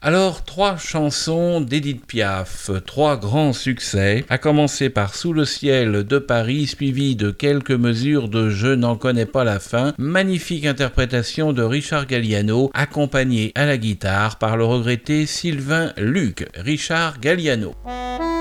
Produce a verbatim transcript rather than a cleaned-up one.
Alors, trois chansons d'Édith Piaf, trois grands succès, à commencer par Sous le ciel de Paris, suivi de quelques mesures de Je n'en connais pas la fin, magnifique interprétation de Richard Galliano, accompagné à la guitare par le regretté Sylvain Luc. Richard Galliano.